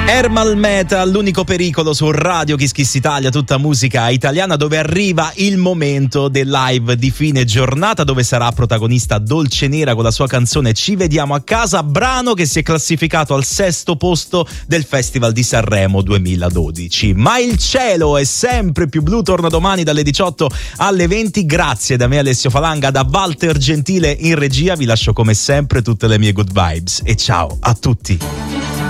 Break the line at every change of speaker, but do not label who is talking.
Ermal Metal, l'unico pericolo su Radio Kiss Kiss Italia, tutta musica italiana, dove arriva il momento del live di fine giornata, dove sarà protagonista Dolce Nera con la sua canzone Ci vediamo a casa, brano che si è classificato al 6° posto del Festival di Sanremo 2012. Ma il cielo è sempre più blu, torna domani dalle 18 alle 20. Grazie da me Alessio Falanga, da Walter Gentile in regia, vi lascio come sempre tutte le mie good vibes e ciao a tutti.